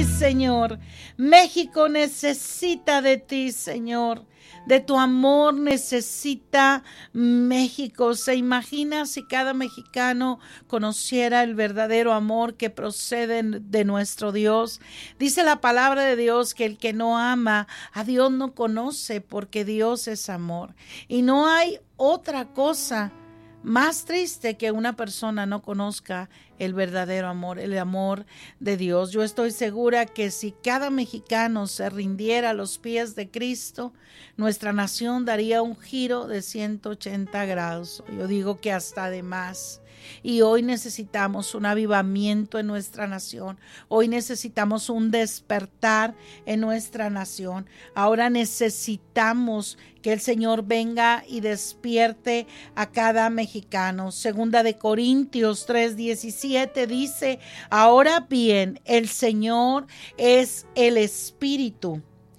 ti, Señor. México necesita de ti, Señor. De tu amor necesita México. ¿Se imagina si cada mexicano conociera el verdadero amor que procede de nuestro Dios? Dice la palabra de Dios que el que no ama a Dios no conoce, porque Dios es amor. Y no hay otra cosa más triste que una persona no conozca el verdadero amor, el amor de Dios. Yo estoy segura que si cada mexicano se rindiera a los pies de Cristo, nuestra nación daría un giro de 180 grados. Yo digo que hasta de más. Y hoy necesitamos un avivamiento en nuestra nación. Hoy necesitamos un despertar en nuestra nación. Ahora necesitamos que el Señor venga y despierte a cada mexicano. Segunda de Corintios 3:17 dice: ahora bien, el Señor es el Espíritu.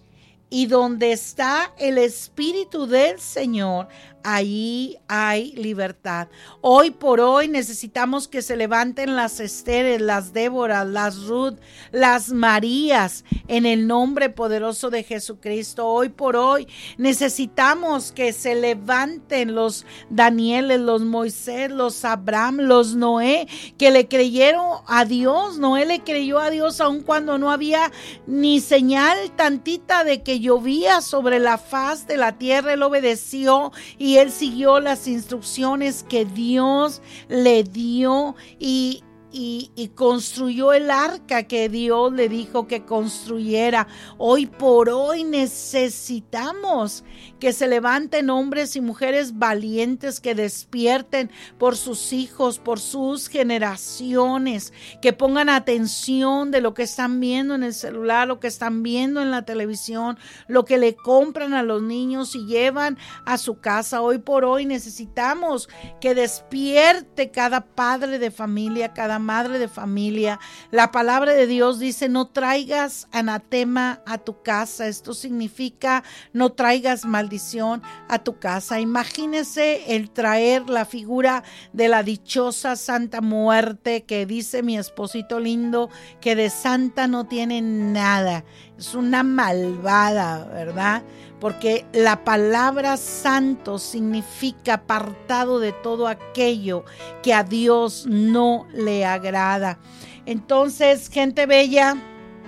Y donde está el Espíritu del Señor, ahí hay libertad. Hoy por hoy necesitamos que se levanten las Esteres, las Déboras, las Ruth, las Marías, en el nombre poderoso de Jesucristo. Hoy por hoy necesitamos que se levanten los Danieles, los Moisés, los Abraham, los Noé, que le creyeron a Dios. Noé le creyó a Dios aun cuando no había ni señal tantita de que llovía sobre la faz de la tierra. Él obedeció y él siguió las instrucciones que Dios le dio y construyó el arca que Dios le dijo que construyera. Hoy por hoy necesitamos que se levanten hombres y mujeres valientes, que despierten por sus hijos, por sus generaciones, que pongan atención de lo que están viendo en el celular, lo que están viendo en la televisión, lo que le compran a los niños y llevan a su casa. Hoy por hoy necesitamos que despierte cada padre de familia, cada madre de familia. La palabra de Dios dice: no traigas anatema a tu casa. Esto significa no traigas maldición a tu casa. Imagínese el traer la figura de la dichosa Santa Muerte, que dice mi esposito lindo que de santa no tiene nada. Es una malvada, ¿verdad? Porque la palabra santo significa apartado de todo aquello que a Dios no le agrada. Entonces, gente bella,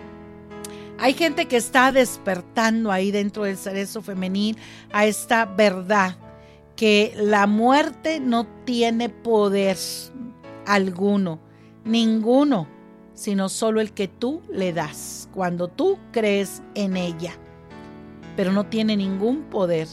hay gente que está despertando ahí dentro del cerezo femenil a esta verdad, que la muerte no tiene poder alguno, ninguno, sino solo el que tú le das cuando tú crees en ella. Pero no tiene ningún poder.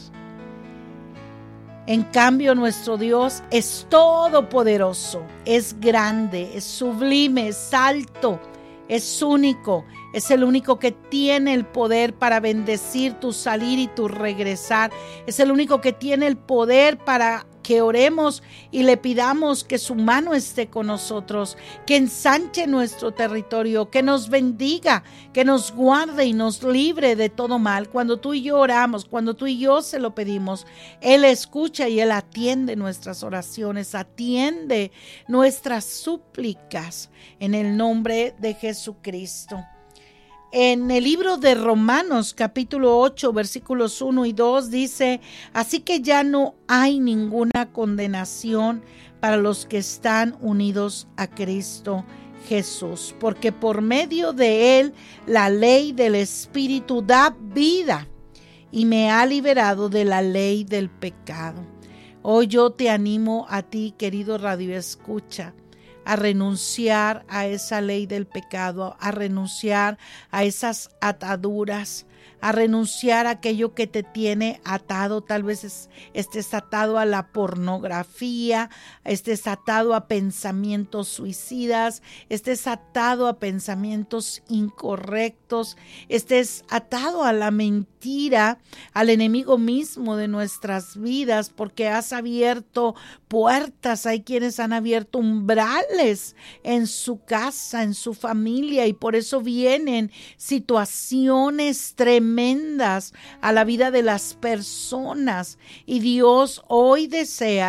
En cambio, nuestro Dios es todopoderoso, es grande, es sublime, es alto, es único, es el único que tiene el poder para bendecir tu salir y tu regresar. Es el único que tiene el poder para que oremos y le pidamos que su mano esté con nosotros, que ensanche nuestro territorio, que nos bendiga, que nos guarde y nos libre de todo mal. Cuando tú y yo oramos, cuando tú y yo se lo pedimos, Él escucha y Él atiende nuestras oraciones, atiende nuestras súplicas en el nombre de Jesucristo. En el libro de Romanos, capítulo 8, versículos 1 y 2, dice: así que ya no hay ninguna condenación para los que están unidos a Cristo Jesús, porque por medio de Él la ley del Espíritu da vida y me ha liberado de la ley del pecado. Hoy yo te animo a ti, querido radioescucha, a renunciar a esa ley del pecado, a renunciar a esas ataduras, a renunciar a aquello que te tiene atado. Tal vez estés atado a la pornografía, estés atado a pensamientos suicidas, estés atado a pensamientos incorrectos, estés atado a la mentira, al enemigo mismo de nuestras vidas, porque has abierto puertas. Hay quienes han abierto umbrales en su casa, en su familia, y por eso vienen situaciones tremendas a la vida de las personas. Y Dios hoy desea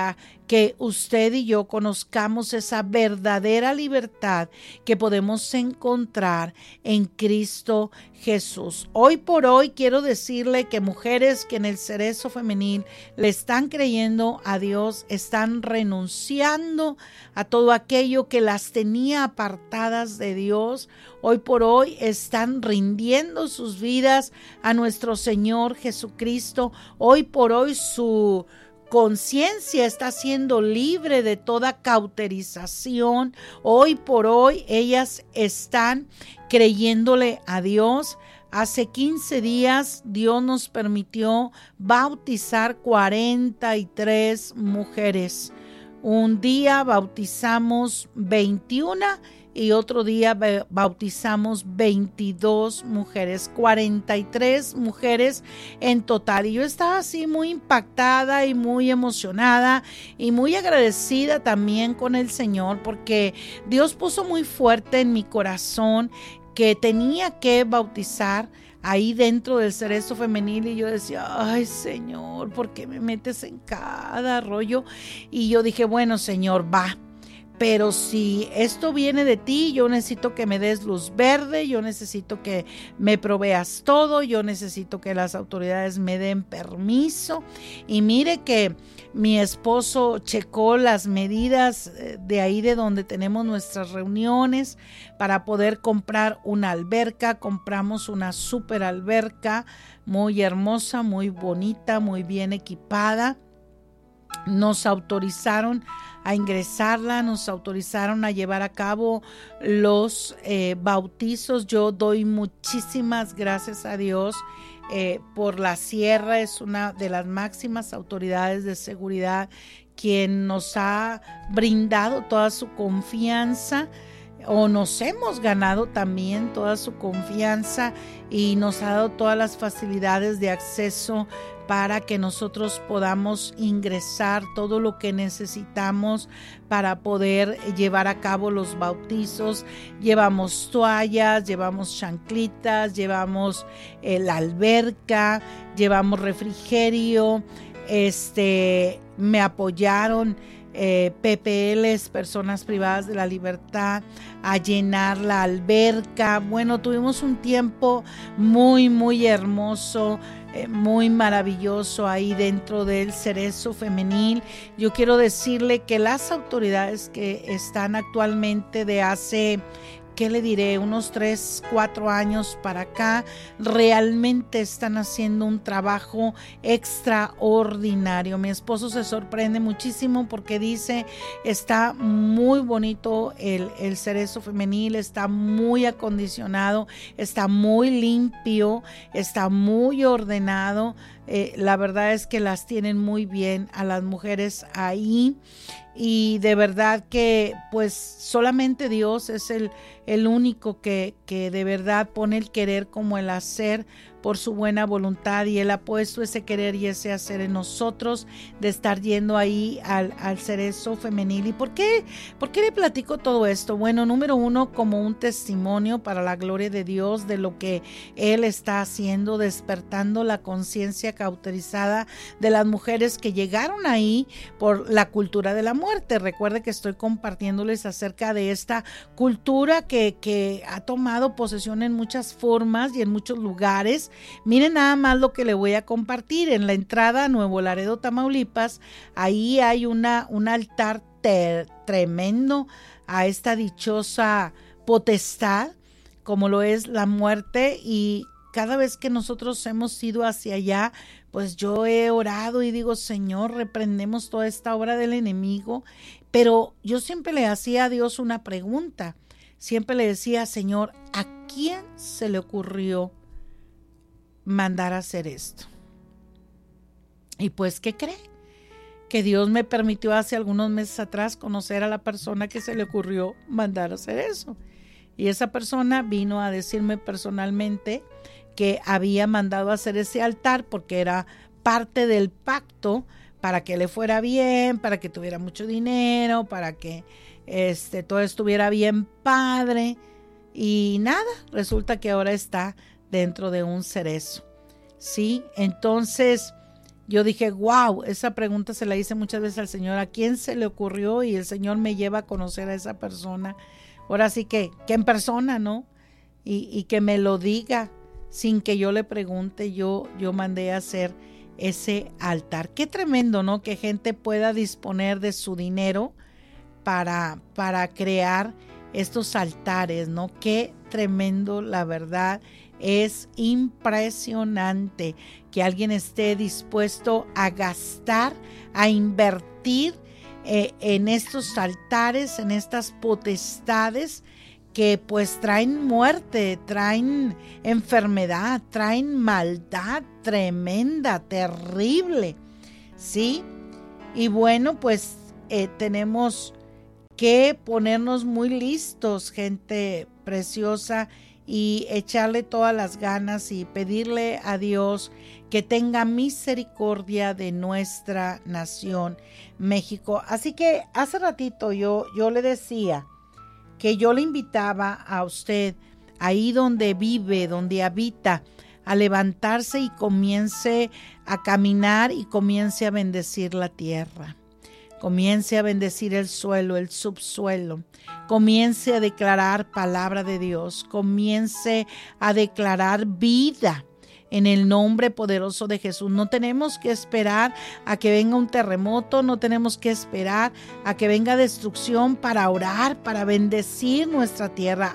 que usted y yo conozcamos esa verdadera libertad que podemos encontrar en Cristo Jesús. Hoy por hoy quiero decirle que mujeres que en el Cerezo Femenil le están creyendo a Dios, están renunciando a todo aquello que las tenía apartadas de Dios, hoy por hoy están rindiendo sus vidas a nuestro Señor Jesucristo. Hoy por hoy su conciencia está siendo libre de toda cauterización. Hoy por hoy ellas están creyéndole a Dios. Hace 15 días Dios nos permitió bautizar 43 mujeres. Un día bautizamos 21 y otro día bautizamos 22 mujeres, 43 mujeres en total. Y yo estaba así muy impactada y muy emocionada y muy agradecida también con el Señor, porque Dios puso muy fuerte en mi corazón que tenía que bautizar ahí dentro del Cerezo Femenil, y yo decía, ay Señor, ¿por qué me metes en cada rollo? Y yo dije, bueno Señor, va. Pero si esto viene de ti, yo necesito que me des luz verde, yo necesito que me proveas todo, yo necesito que las autoridades me den permiso. Y mire que mi esposo checó las medidas de ahí de donde tenemos nuestras reuniones para poder comprar una alberca. Compramos una super alberca muy hermosa, muy bonita, muy bien equipada. Nos autorizaron a ingresarla, nos autorizaron a llevar a cabo los bautizos. Yo doy muchísimas gracias a Dios por la Sierra, es una de las máximas autoridades de seguridad quien nos ha brindado toda su confianza, o nos hemos ganado también toda su confianza, y nos ha dado todas las facilidades de acceso para que nosotros podamos ingresar todo lo que necesitamos para poder llevar a cabo los bautizos. Llevamos toallas, llevamos chanclitas, llevamos la alberca, llevamos refrigerio, me apoyaron PPLs, personas privadas de la libertad, a llenar la alberca. Bueno, tuvimos un tiempo muy, muy hermoso, muy maravilloso ahí dentro del Cerezo Femenil. Yo quiero decirle que las autoridades que están actualmente de hace, ¿qué le diré?, unos 3, 4 años para acá, realmente están haciendo un trabajo extraordinario. Mi esposo se sorprende muchísimo porque dice, está muy bonito el Cerezo Femenil, está muy acondicionado, está muy limpio, está muy ordenado. La verdad es que las tienen muy bien a las mujeres ahí, y de verdad que pues solamente Dios es el único que de verdad pone el querer como el hacer por su buena voluntad, y Él ha puesto ese querer y ese hacer en nosotros de estar yendo ahí al Cerezo Femenil. ¿Y por qué le platico todo esto? Bueno, número 1, como un testimonio para la gloria de Dios de lo que Él está haciendo, despertando la conciencia cauterizada de las mujeres que llegaron ahí por la cultura de la muerte. Recuerde que estoy compartiéndoles acerca de esta cultura que ha tomado posesión en muchas formas y en muchos lugares. Miren nada más lo que le voy a compartir. En la entrada a Nuevo Laredo, Tamaulipas, ahí hay un altar tremendo a esta dichosa potestad, como lo es la muerte, y cada vez que nosotros hemos ido hacia allá, pues yo he orado y digo, Señor, reprendemos toda esta obra del enemigo. Pero yo siempre le hacía a Dios una pregunta. Siempre le decía, Señor, ¿a quién se le ocurrió mandar a hacer esto? Y pues, ¿qué cree? Que Dios me permitió hace algunos meses atrás conocer a la persona que se le ocurrió mandar a hacer eso. Y esa persona vino a decirme personalmente que había mandado a hacer ese altar porque era parte del pacto para que le fuera bien, para que tuviera mucho dinero, para que todo estuviera bien padre. Y nada, resulta que ahora está dentro de un cerezo. Sí, entonces yo dije, wow, esa pregunta se la hice muchas veces al Señor, ¿a quién se le ocurrió? Y el Señor me lleva a conocer a esa persona. Ahora sí que en persona, ¿no? Y que me lo diga sin que yo le pregunte, yo mandé a hacer ese altar. Qué tremendo, ¿no? Que gente pueda disponer de su dinero para crear estos altares, ¿no? Qué tremendo, la verdad. Es impresionante que alguien esté dispuesto a gastar, a invertir en estos altares, en estas potestades que pues traen muerte, traen enfermedad, traen maldad tremenda, terrible, ¿sí? Y bueno, pues tenemos que ponernos muy listos, gente preciosa, y echarle todas las ganas y pedirle a Dios que tenga misericordia de nuestra nación, México. Así que hace ratito yo le decía que yo le invitaba a usted, ahí donde vive, donde habita, a levantarse y comience a caminar y comience a bendecir la tierra. Comience a bendecir el suelo, el subsuelo. Comience a declarar palabra de Dios. Comience a declarar vida en el nombre poderoso de Jesús. No tenemos que esperar a que venga un terremoto, no tenemos que esperar a que venga destrucción para orar, para bendecir nuestra tierra.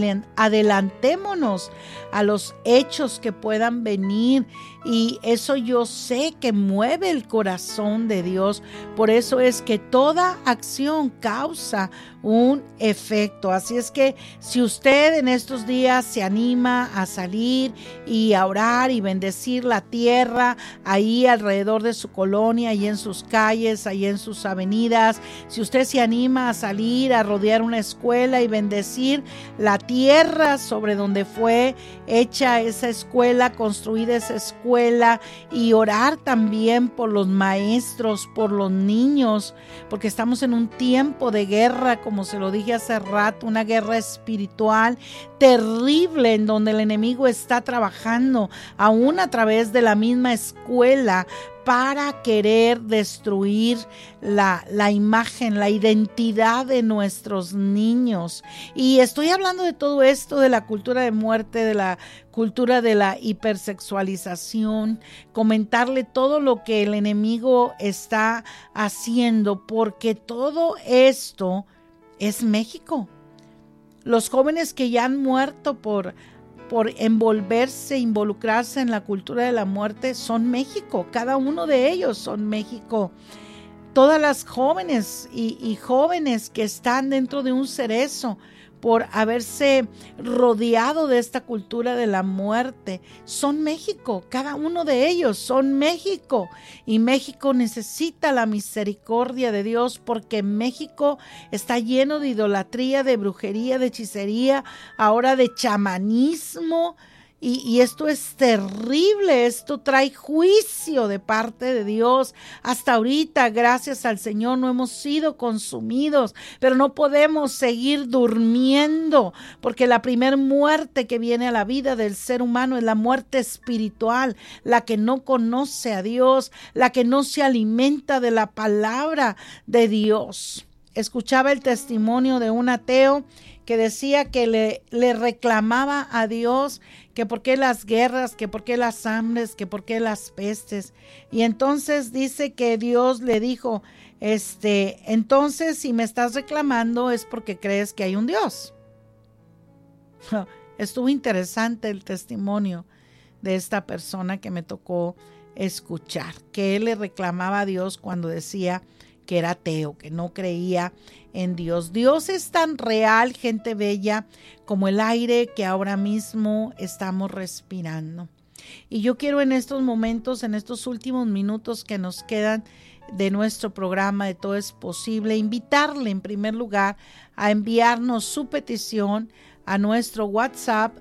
Adelantémonos a los hechos que puedan venir, y eso yo sé que mueve el corazón de Dios. Por eso es que toda acción causa un efecto. Así es que si usted en estos días se anima a salir y a orar y bendecir la tierra ahí alrededor de su colonia, ahí en sus calles, ahí en sus avenidas, si usted se anima a salir a rodear una escuela y bendecir la tierra sobre donde fue hecha esa escuela, construida esa escuela, y orar también por los maestros, por los niños, porque estamos en un tiempo de guerra, como se lo dije hace rato, una guerra espiritual terrible en donde el enemigo está trabajando aún a través de la misma escuela para querer destruir la imagen, la identidad de nuestros niños. Y estoy hablando de todo esto, de la cultura de muerte, de la cultura de la hipersexualización, comentarle todo lo que el enemigo está haciendo, porque todo esto es México. Los jóvenes que ya han muerto por involucrarse en la cultura de la muerte son México. Cada uno de ellos son México. Todas las jóvenes y jóvenes que están dentro de un cerezo por haberse rodeado de esta cultura de la muerte son México. Cada uno de ellos son México, y México necesita la misericordia de Dios, porque México está lleno de idolatría, de brujería, de hechicería, ahora de chamanismo. Y esto es terrible, esto trae juicio de parte de Dios. Hasta ahorita, gracias al Señor, no hemos sido consumidos, pero no podemos seguir durmiendo, porque la primer muerte que viene a la vida del ser humano es la muerte espiritual, la que no conoce a Dios, la que no se alimenta de la palabra de Dios. Escuchaba el testimonio de un ateo que decía que le reclamaba a Dios que por qué las guerras, que por qué las hambres, que por qué las pestes. Y entonces dice que Dios le dijo, entonces si me estás reclamando es porque crees que hay un Dios. Estuvo interesante el testimonio de esta persona que me tocó escuchar, que él le reclamaba a Dios cuando decía que era ateo, que no creía en Dios. Dios es tan real, gente bella, como el aire que ahora mismo estamos respirando. Y yo quiero en estos momentos, en estos últimos minutos que nos quedan de nuestro programa de Todo es Posible, invitarle en primer lugar a enviarnos su petición a nuestro WhatsApp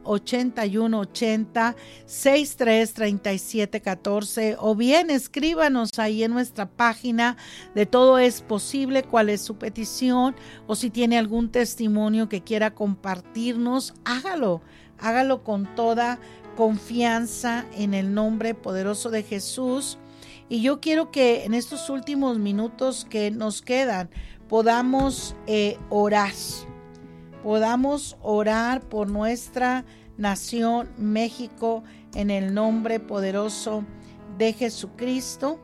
8180-633714, o bien escríbanos ahí en nuestra página de Todo es Posible cuál es su petición, o si tiene algún testimonio que quiera compartirnos, hágalo con toda confianza en el nombre poderoso de Jesús. Y yo quiero que en estos últimos minutos que nos quedan podamos orar. Podamos orar por nuestra nación México en el nombre poderoso de Jesucristo,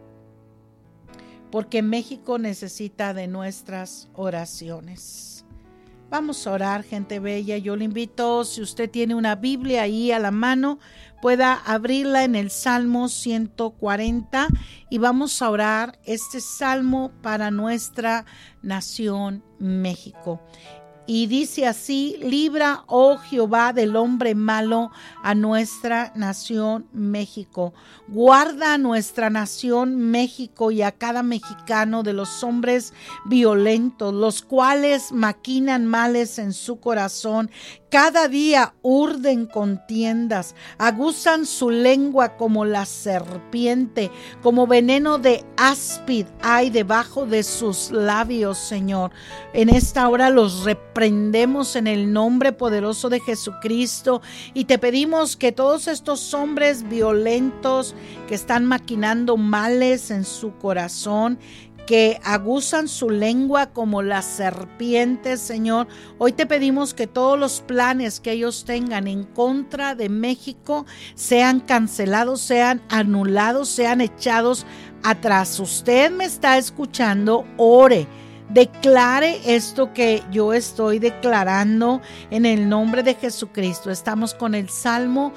porque México necesita de nuestras oraciones. Vamos a orar, gente bella. Yo le invito, si usted tiene una Biblia ahí a la mano, pueda abrirla en el Salmo 140 y vamos a orar este salmo para nuestra nación México. Y dice así: libra, oh Jehová, del hombre malo a nuestra nación México. Guarda a nuestra nación México y a cada mexicano de los hombres violentos, los cuales maquinan males en su corazón. Cada día urden contiendas, aguzan su lengua como la serpiente, como veneno de áspid hay debajo de sus labios, Señor. En esta hora los reprendemos en el nombre poderoso de Jesucristo y te pedimos que todos estos hombres violentos que están maquinando males en su corazón, que aguzan su lengua como las serpientes, Señor, hoy te pedimos que todos los planes que ellos tengan en contra de México sean cancelados, sean anulados, sean echados atrás. Usted me está escuchando, ore. Declare esto que yo estoy declarando en el nombre de Jesucristo. Estamos con el Salmo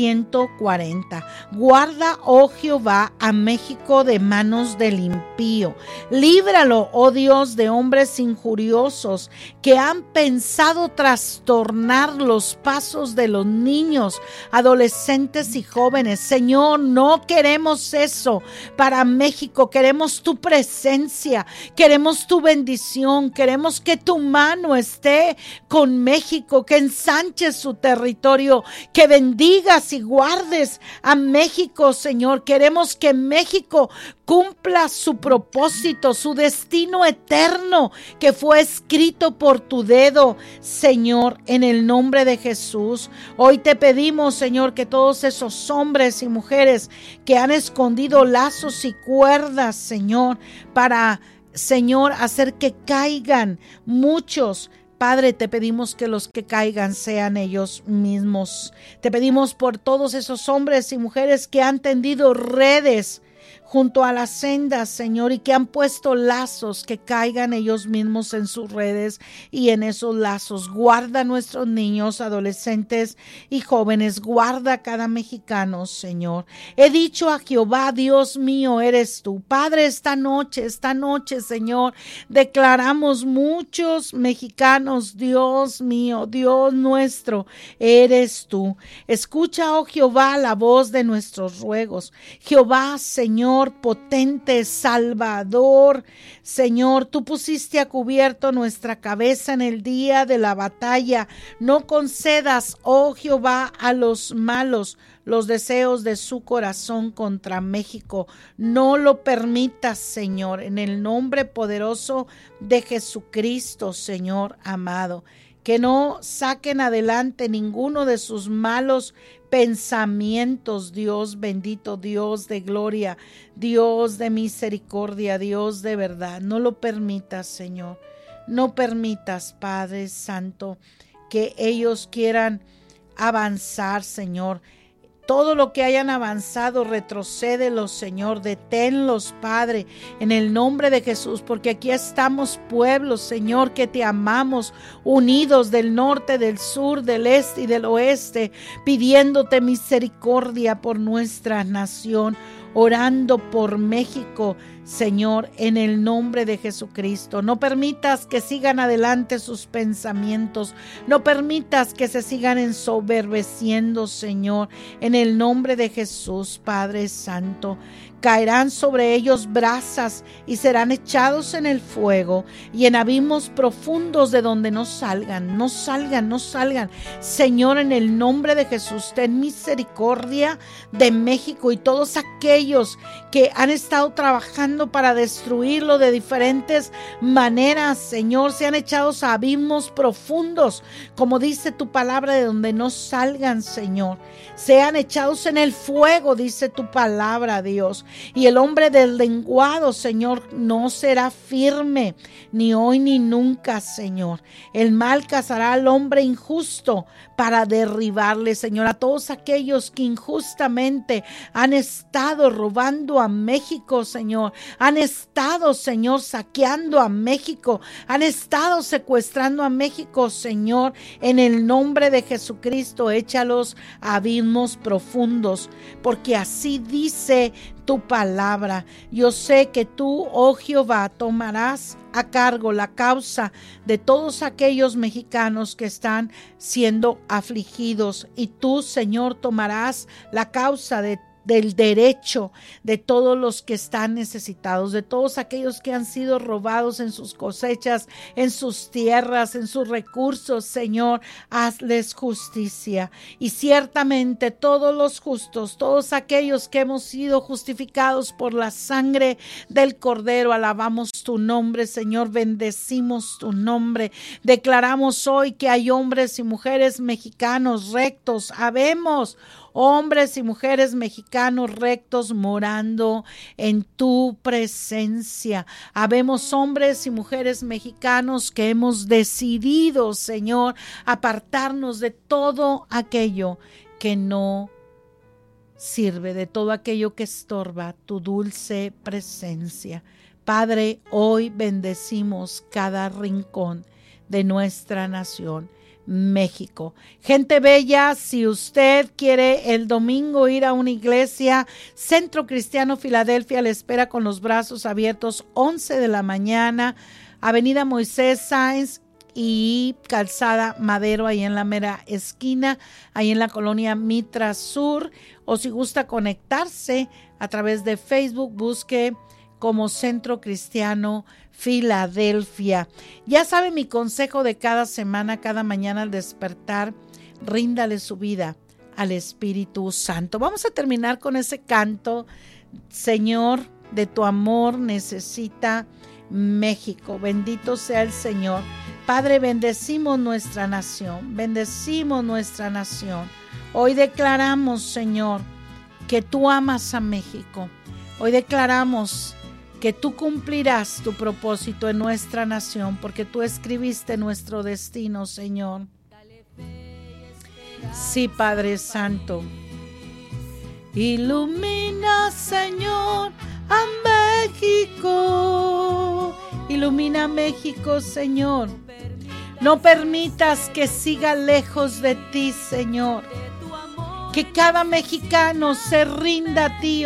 140. Guarda, oh Jehová, a México de manos del impío. Líbralo, oh Dios, de hombres injuriosos que han pensado trastornar los pasos de los niños, adolescentes y jóvenes. Señor, no queremos eso para México. Queremos tu presencia, queremos tu bendición, queremos que tu mano esté con México, que ensanches su territorio, que bendigas y guardes a México, Señor. Queremos que México cumpla su propósito, su destino eterno que fue escrito por tu dedo, Señor, en el nombre de Jesús. Hoy te pedimos, Señor, que todos esos hombres y mujeres que han escondido lazos y cuerdas, Señor, para, Señor, hacer que caigan muchos, Padre, te pedimos que los que caigan sean ellos mismos. Te pedimos por todos esos hombres y mujeres que han tendido redes junto a las sendas, Señor, y que han puesto lazos, que caigan ellos mismos en sus redes y en esos lazos. Guarda a nuestros niños, adolescentes y jóvenes. Guarda a cada mexicano, Señor. He dicho a Jehová, Dios mío, eres tú. Padre, esta noche, Señor, declaramos muchos mexicanos. Dios mío, Dios nuestro, eres tú. Escucha, oh Jehová, la voz de nuestros ruegos. Jehová, Señor, potente, Salvador, Señor, tú pusiste a cubierto nuestra cabeza en el día de la batalla. No concedas, oh Jehová, a los malos los deseos de su corazón contra México. No lo permitas, Señor, en el nombre poderoso de Jesucristo, Señor amado. Que no saquen adelante ninguno de sus malos pensamientos, Dios bendito, Dios de gloria, Dios de misericordia, Dios de verdad. No lo permitas, Señor. No permitas, Padre Santo, que ellos quieran avanzar, Señor. Todo lo que hayan avanzado, retrocédelos, Señor, deténlos, Padre, en el nombre de Jesús, porque aquí estamos pueblos, Señor, que te amamos, unidos del norte, del sur, del este y del oeste, pidiéndote misericordia por nuestra nación, orando por México, Señor, en el nombre de Jesucristo. No permitas que sigan adelante sus pensamientos. No permitas que se sigan ensoberbeciendo, Señor, en el nombre de Jesús, Padre Santo. Caerán sobre ellos brasas y serán echados en el fuego y en abismos profundos de donde no salgan. Señor, en el nombre de Jesús, ten misericordia de México y todos aquellos aquellos que han estado trabajando para destruirlo de diferentes maneras, Señor, sean echados a abismos profundos, como dice tu palabra, de donde no salgan, Señor. Sean echados en el fuego, dice tu palabra, Dios. Y el hombre del lenguado, Señor, no será firme, ni hoy ni nunca, Señor. El mal cazará al hombre injusto para derribarle, Señor. A todos aquellos que injustamente han estado robando a México, Señor. Han estado, Señor, saqueando a México. Han estado secuestrando a México, Señor. En el nombre de Jesucristo, échalos a abismos profundos, porque así dice tu palabra. Yo sé que tú, oh Jehová, tomarás a cargo la causa de todos aquellos mexicanos que están siendo afligidos, y tú, Señor, tomarás la causa del derecho de todos los que están necesitados, de todos aquellos que han sido robados en sus cosechas, en sus tierras, en sus recursos. Señor, hazles justicia. Y ciertamente todos los justos, todos aquellos que hemos sido justificados por la sangre del Cordero, alabamos tu nombre, Señor, bendecimos tu nombre. Declaramos hoy que hay hombres y mujeres mexicanos rectos. Habemos hombres y mujeres mexicanos rectos morando en tu presencia. Habemos hombres y mujeres mexicanos que hemos decidido, Señor, apartarnos de todo aquello que no sirve, de todo aquello que estorba tu dulce presencia. Padre, hoy bendecimos cada rincón de nuestra nación, México. Gente bella, si usted quiere el domingo ir a una iglesia, Centro Cristiano Filadelfia le espera con los brazos abiertos, 11 de la mañana, Avenida Moisés Sáenz y Calzada Madero, ahí en la mera esquina, ahí en la colonia Mitra Sur. O si gusta conectarse a través de Facebook, busque como Centro Cristiano Filadelfia. Ya sabe mi consejo de cada semana, cada mañana al despertar: ríndale su vida al Espíritu Santo. Vamos a terminar con ese canto: Señor, de tu amor necesita México. Bendito sea el Señor. Padre, bendecimos nuestra nación, bendecimos nuestra nación. Hoy declaramos, Señor, que tú amas a México. Hoy declaramos que tú cumplirás tu propósito en nuestra nación, porque tú escribiste nuestro destino, Señor. Sí, Padre Santo. Ilumina, Señor, a México. Ilumina México, Señor. No permitas que siga lejos de ti, Señor. Que cada mexicano se rinda a ti,